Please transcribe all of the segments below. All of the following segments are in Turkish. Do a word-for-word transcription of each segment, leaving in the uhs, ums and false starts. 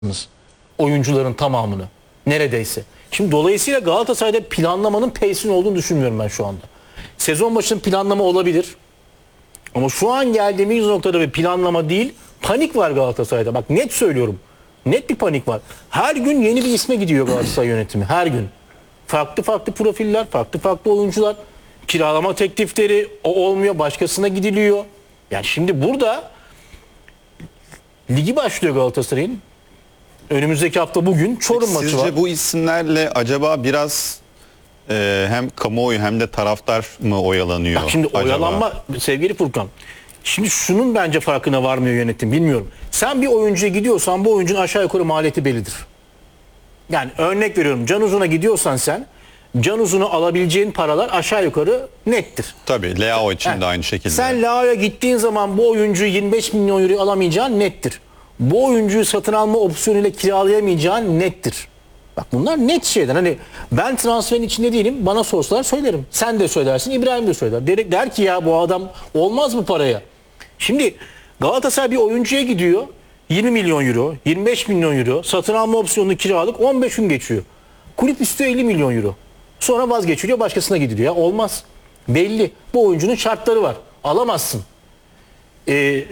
oyuncuların tamamını neredeyse. Şimdi dolayısıyla Galatasaray'da planlamanın peysin olduğunu düşünmüyorum ben şu anda. Sezon başının planlama olabilir. Ama şu an geldiğimiz noktada bir planlama değil, panik var Galatasaray'da. Bak net söylüyorum. Net bir panik var. Her gün yeni bir isme gidiyor Galatasaray yönetimi. Her gün. Farklı farklı profiller, farklı farklı oyuncular. Kiralama teklifleri o olmuyor, başkasına gidiliyor. Yani şimdi burada ligi başlıyor Galatasaray'ın. Önümüzdeki hafta bugün Çorum Peki maçı sizce var. Sizce bu isimlerle acaba biraz e, hem kamuoyu hem de taraftar mı oyalanıyor? Bak şimdi acaba? oyalanma sevgili Furkan. Şimdi şunun bence farkına varmıyor yönetim, bilmiyorum. Sen bir oyuncuya gidiyorsan bu oyuncunun aşağı yukarı maliyeti bellidir. Yani örnek veriyorum, Can Uzun'a gidiyorsan sen Can Uzun'u alabileceğin paralar aşağı yukarı nettir. Tabii Leao için Yani de aynı şekilde. Sen Leao'ya gittiğin zaman bu oyuncuyu yirmi beş milyon euro alamayacağın nettir. Bu oyuncuyu satın alma opsiyonuyla kiralayamayacağın nettir. Bak bunlar net şeyler. Hani ben transferin içinde değilim. Bana sorsalar söylerim. Sen de söylersin. İbrahim de söyler. Der, der ki ya bu adam olmaz bu paraya. Şimdi Galatasaray bir oyuncuya gidiyor. yirmi milyon euro, yirmi beş milyon euro satın alma opsiyonunu kiralık on beş gün geçiyor. Kulüp istiyor elli milyon euro. Sonra vazgeçiliyor, başkasına gidiliyor. Ya olmaz. Belli. Bu oyuncunun şartları var. Alamazsın. Eee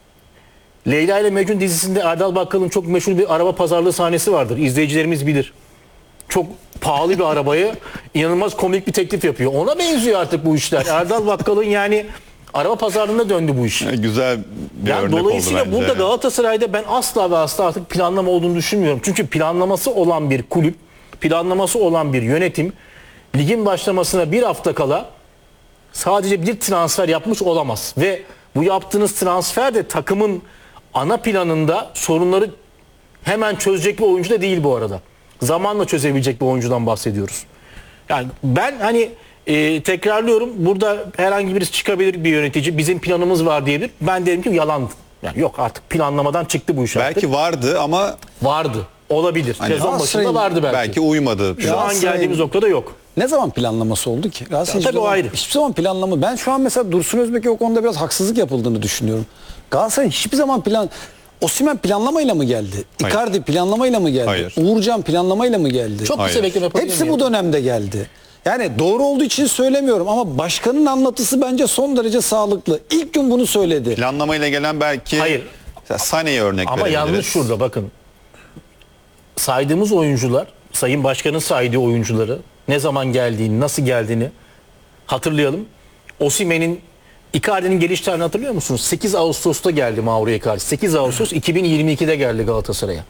Leyla ile Mecnun dizisinde Erdal Bakkal'ın çok meşhur bir araba pazarlığı sahnesi vardır. İzleyicilerimiz bilir. Çok pahalı bir arabayı inanılmaz komik bir teklif yapıyor. Ona benziyor artık bu işler. Erdal Bakkal'ın yani araba pazarlığına döndü bu iş. Güzel bir Yani örnek dolayısıyla oldu bence. burada Galatasaray'da ben asla ve asla artık planlama olduğunu düşünmüyorum. Çünkü planlaması olan bir kulüp, planlaması olan bir yönetim ligin başlamasına bir hafta kala sadece bir transfer yapmış olamaz. Ve bu yaptığınız transfer de takımın ana planında sorunları hemen çözecek bir oyuncu da değil bu arada. Zamanla çözebilecek bir oyuncudan bahsediyoruz. Yani ben hani e, tekrarlıyorum, burada herhangi birisi çıkabilir, bir yönetici bizim planımız var diyebilir. Ben derim ki yalan. Yani yok, artık planlamadan çıktı bu iş artık. Belki vardı ama Vardı. Olabilir. Hani Sezon başında vardı belki. belki uymadı. Şu an geldiğimiz noktada yok. Ne zaman planlaması oldu ki? Galatasaray Ya, tabii hiçbir o zaman, ayrı. hiçbir zaman planlama. Ben şu an mesela Dursun Özbek'e o konuda biraz haksızlık yapıldığını düşünüyorum. Galatasaray hiçbir zaman plan... Osimhen planlamayla mı geldi? Hayır. Icardi planlamayla mı geldi? Hayır. Uğurcan planlamayla mı geldi? Çok kısa Hayır. bekleme yapabilir Hepsi miyim? bu dönemde geldi. Yani doğru olduğu için söylemiyorum ama başkanın anlatısı bence son derece sağlıklı. İlk gün bunu söyledi. Planlamayla gelen belki Hayır. Sané'ye örnek Ama verebiliriz. yanlış şurada, bakın. Saydığımız oyuncular, Sayın Başkan'ın saydığı oyuncuları ne zaman geldiğini, nasıl geldiğini hatırlayalım. Osimhen'in, Icardi'nin geliş tarihini hatırlıyor musunuz? sekiz Ağustos'ta geldi Mauro Icardi. sekiz Ağustos iki bin yirmi ikide geldi Galatasaray'a.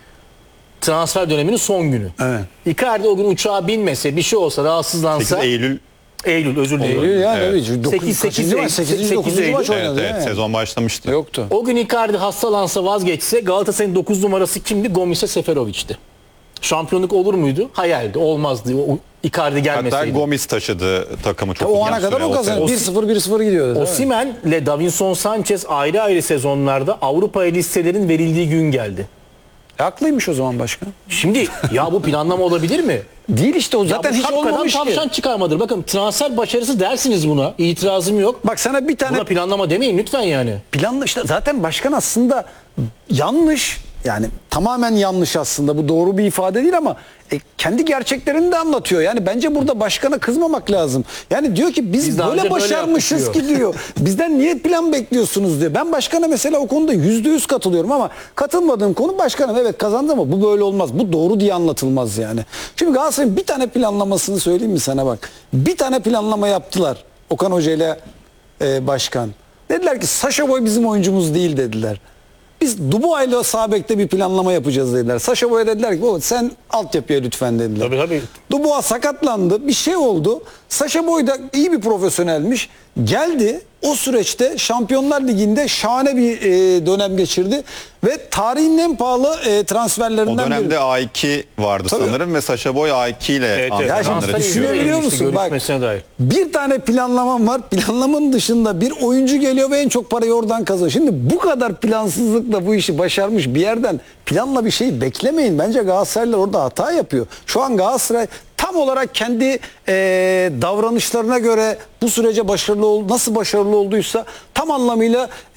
Transfer döneminin son günü. Evet. Icardi o gün uçağa binmese, bir şey olsa, rahatsızlansa sekiz Eylül Eylül, özür dilerim. Eylül yani Evet. sekiz, sekiz, sekiz, sekiz, dokuzuncu Eylül. maç evet, oynadı. evet, değil mi? sezon başlamıştı. Yoktu. O gün Icardi hastalansa, vazgeçse, Galatasaray'ın dokuz numarası kimdi? Gomis'e Seferovic'ti. Şampiyonluk olur muydu? Hayaldi. Olmazdı. O Icardi Hatta gelmeseydi. Gomis taşıdı takımı çok O uzun ana kadar süre o kazandı. sene. bir sıfır bir sıfır gidiyordu. değil mi? Osimhen ile Davinson Sanchez ayrı ayrı sezonlarda Avrupa'ya listelerin verildiği gün geldi. E, haklıymış o zaman başkan. Şimdi ya bu planlama olabilir mi? Değil işte o zaten ya bu hiç şapkadan olmamış ki. tavşan çıkarmadır. Bakın, transfer başarısı dersiniz buna. İtirazım yok. Bak sana bir tane Buna planlama demeyin lütfen yani. planlı işte zaten başkan aslında yanlış, yani tamamen yanlış aslında, bu doğru bir ifade değil ama e, kendi gerçeklerini de anlatıyor. Yani bence burada başkana kızmamak lazım. Yani diyor ki biz, Biz daha böyle önce böyle başarmışız yaptık ki diyor. Bizden niye plan bekliyorsunuz diyor. Ben başkana mesela o konuda yüzde yüz katılıyorum ama katılmadığım konu başkanım evet kazandı ama bu böyle olmaz. Bu doğru diye anlatılmaz yani. Şimdi Galatasaray'ın bir tane planlamasını söyleyeyim mi sana bak. Bir tane planlama yaptılar Okan Hoca ile e, başkan. Dediler ki Sacha Boy bizim oyuncumuz değil dediler. Biz Dubois ile sağ bekte bir planlama yapacağız dediler. Sacha Boy'a dediler ki o sen altyapıya lütfen dediler. Tabii tabii. Dubois sakatlandı. Bir şey oldu. Sacha Boy da iyi bir profesyonelmiş. Geldi. O süreçte Şampiyonlar Ligi'nde şahane bir e, dönem geçirdi. Ve tarihin en pahalı e, O transferlerinden biri. dönemde A iki vardı Tabii. sanırım ve Sacha Boy A iki ile Evet, evet. antrenmanlara Transfer çıkıyor. Düşünebiliyor ilgisi, musun? Bak, görüşmesine dair. bir tane planlamam var. Planlamanın dışında bir oyuncu geliyor ve en çok parayı oradan kazanıyor. Şimdi bu kadar plansızlıkla bu işi başarmış bir yerden planla bir şey beklemeyin. Bence Galatasaraylılar orada hata yapıyor. Şu an Galatasaray tam olarak kendi e, davranışlarına göre bu sürece başarılı ol, nasıl başarılı olduysa tam anlamıyla e,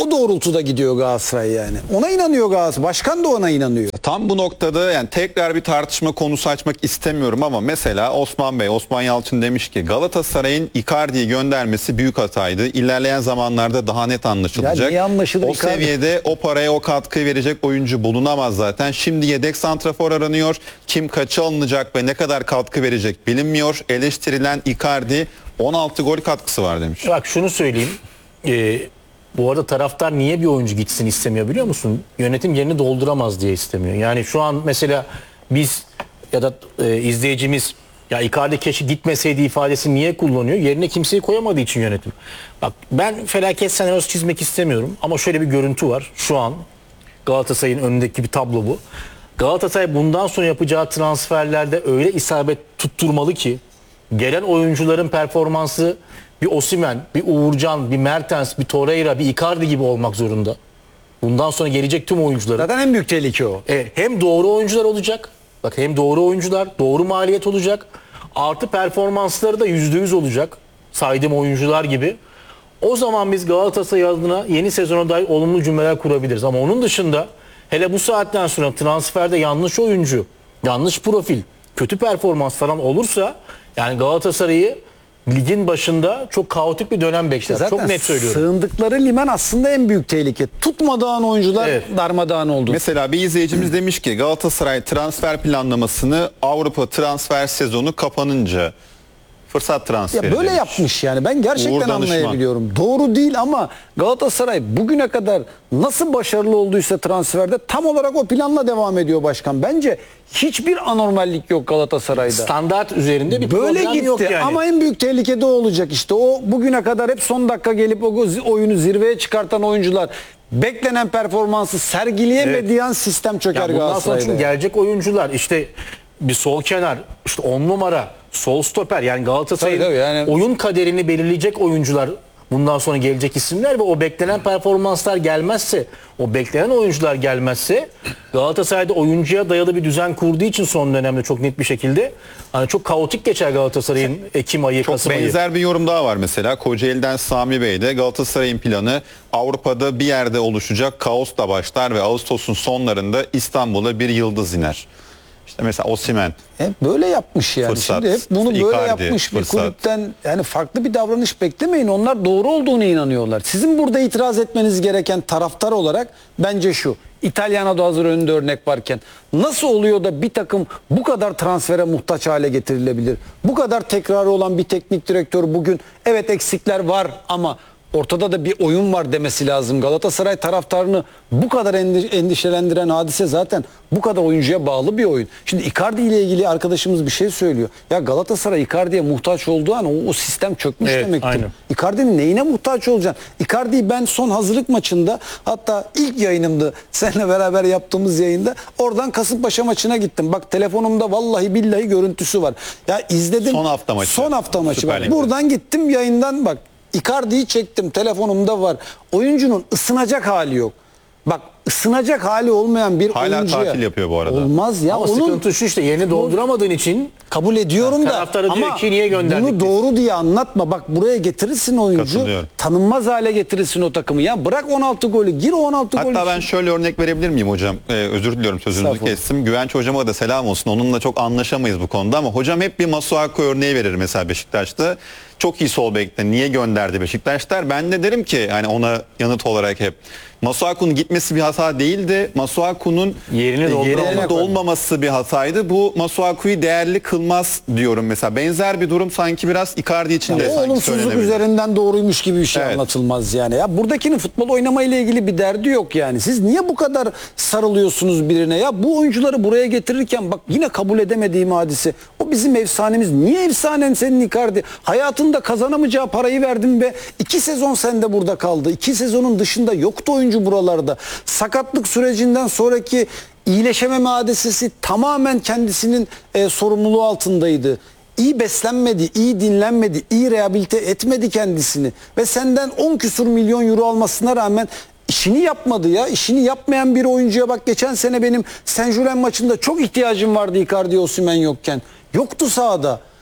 O doğrultuda gidiyor Galatasaray yani. Ona inanıyor Galatasaray. Başkan da ona inanıyor. Tam bu noktada yani tekrar bir tartışma konusu açmak istemiyorum ama mesela Osman Bey, Osman Yalçın demiş ki Galatasaray'ın Icardi'yi göndermesi büyük hataydı. İlerleyen zamanlarda daha net anlaşılacak. Ya niye anlaşılır o Icardi? seviyede o paraya o katkıyı verecek oyuncu bulunamaz zaten. Şimdi yedek santrafor aranıyor. Kim kaça alınacak ve ne kadar katkı verecek bilinmiyor. Eleştirilen Icardi on altı gol katkısı var demiş. Bak şunu söyleyeyim. Ee, bu arada taraftar niye bir oyuncu gitsin istemiyor biliyor musun? Yönetim yerini dolduramaz diye istemiyor. Yani şu an mesela biz ya da e, izleyicimiz ya Icardi keşke gitmeseydi ifadesini niye kullanıyor? Yerine kimseyi koyamadığı için yönetim. Bak ben felaket senaryosu çizmek istemiyorum ama şöyle bir görüntü var. Şu an Galatasaray'ın önündeki bir tablo bu. Galatasaray bundan sonra yapacağı transferlerde öyle isabet tutturmalı ki gelen oyuncuların performansı bir Osimhen, bir Uğurcan, bir Mertens, bir Torreira, bir Icardi gibi olmak zorunda. Bundan sonra gelecek tüm oyuncuların. Zaten en büyük tehlike o. Evet, hem doğru oyuncular olacak. Bak hem doğru oyuncular, doğru maliyet olacak. Artı performansları da yüzde yüz olacak. Saydığım oyuncular gibi. O zaman biz Galatasaray adına yeni sezona dair olumlu cümleler kurabiliriz. Ama onun dışında hele bu saatten sonra transferde yanlış oyuncu, yanlış profil, kötü performans falan olursa yani Galatasaray'ı ligin başında çok kaotik bir dönem bekler. Zaten çok net söylüyorum. sığındıkları liman aslında en büyük tehlike. Tutmadığın oyuncular Evet. darmadağın oldu. Mesela bir izleyicimiz demiş ki Galatasaray transfer planlamasını Avrupa transfer sezonu kapanınca fırsat transferi Ya böyle demiş. yapmış yani. Ben gerçekten Uğur Danışman. anlayabiliyorum. Doğru değil ama Galatasaray bugüne kadar nasıl başarılı olduysa transferde tam olarak o planla devam ediyor başkan. Bence hiçbir anormallik yok Galatasaray'da. Standart üzerinde bir Böyle problem gitti yok yani. ama en büyük tehlike de olacak işte. O bugüne kadar hep son dakika gelip o oyunu zirveye çıkartan oyuncular beklenen performansı sergileyemediği an sistem çöker Ya bundan sonra Galatasaray'da. çünkü gelecek oyuncular işte bir sol kenar, işte on numara, sol stoper yani Galatasaray'ın Tabii, tabii, yani- oyun kaderini belirleyecek oyuncular bundan sonra gelecek isimler ve o beklenen performanslar gelmezse, o beklenen oyuncular gelmezse Galatasaray'da oyuncuya dayalı bir düzen kurduğu için son dönemde çok net bir şekilde hani çok kaotik geçer Galatasaray'ın Ekim ayı, Çok Kasım ayı. benzer bir yorum daha var mesela. Kocaeli'den Sami Bey de Galatasaray'ın planı Avrupa'da bir yerde oluşacak kaosla başlar ve Ağustos'un sonlarında İstanbul'a bir yıldız iner. İşte mesela Osimhen. Hep böyle yapmış yani. Fırsat, Şimdi hep bunu işte böyle Icardi, yapmış bir fırsat. kulüpten yani farklı bir davranış beklemeyin. Onlar doğru olduğunu inanıyorlar. Sizin burada itiraz etmeniz gereken taraftar olarak bence şu. İtalyana'da hazır önünde örnek varken nasıl oluyor da bir takım bu kadar transfere muhtaç hale getirilebilir? Bu kadar tekrarı olan bir teknik direktör bugün evet eksikler var ama ortada da bir oyun var demesi lazım. Galatasaray taraftarını bu kadar endi- endişelendiren hadise zaten bu kadar oyuncuya bağlı bir oyun. Şimdi Icardi ile ilgili arkadaşımız bir şey söylüyor. Ya Galatasaray Icardi'ye muhtaç olduğu an o, o sistem çökmüş Evet, demektir. aynen. Icardi'nin neyine muhtaç olacaksın? Icardi'yi ben son hazırlık maçında hatta ilk yayınımdı seninle beraber yaptığımız yayında oradan Kasımpaşa maçına gittim. Bak telefonumda vallahi billahi görüntüsü var. Ya izledim. Son hafta maçı. Son hafta maçı. Süper Bak, Lig'de. buradan gittim yayından bak. Icardi'yi çektim telefonumda var. Oyuncunun ısınacak hali yok. Bak ısınacak hali olmayan bir Hala oyuncuya. tatil yapıyor bu arada. Olmaz ya. Ama Onun sıkıntı şu işte yerini dolduramadığın için kabul ediyorum da taraftarı diyor ama ki niye gönderdik bunu biz? doğru diye anlatma. Bak buraya getirirsin oyuncu. Katılıyorum. Tanınmaz hale getirirsin o takımı. Ya bırak on altı golü. Gir o on altı golü. Hatta ben şöyle örnek verebilir miyim hocam? Ee, özür diliyorum sözünüzü Estağfurullah. kestim. Güvenç hocama da selam olsun. Onunla çok anlaşamayız bu konuda ama hocam hep bir Masuaku örneği verir mesela Beşiktaş'ta. Çok iyi sol bekte. Niye gönderdi Beşiktaşlar? Ben de derim ki hani ona yanıt olarak hep Masuaku'nun gitmesi bir hata değildi. Masuaku'nun Yerini e, dolduramamak. yerinde olmaması bir hataydı. Bu Masuaku'yu değerli kılmaz diyorum mesela. Benzer bir durum sanki biraz Icardi için de o sanki olumsuzluk söylenebilir. üzerinden doğruymuş gibi bir şey Evet. anlatılmaz yani. Ya buradakinin futbol oynamayla ilgili bir derdi yok yani. Siz niye bu kadar sarılıyorsunuz birine? Ya bu oyuncuları buraya getirirken bak yine kabul edemediğim hadise. O bizim efsanemiz. Niye efsanen senin Icardi? Hayatında kazanamayacağı parayı verdin ve iki sezon sende burada kaldı. İki sezonun dışında yoktu oyuncu buralarda. Sakatlık sürecinden sonraki iyileşememe hadisesi tamamen kendisinin e, sorumluluğu altındaydı. İyi beslenmedi, iyi dinlenmedi, iyi rehabilite etmedi kendisini. Ve senden on küsur milyon euro almasına rağmen işini yapmadı ya. İşini yapmayan bir oyuncuya bak geçen sene benim Saint-Germain maçında çok ihtiyacım vardı Icardi Osimhen yokken. Yoktu sahada.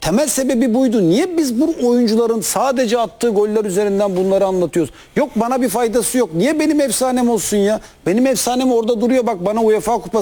temel sebebi buydu. Niye biz bu oyuncuların sadece attığı goller üzerinden bunları anlatıyoruz? Yok bana bir faydası yok. Niye benim efsanem olsun ya? Benim efsanem orada duruyor. Bak bana UEFA Kupası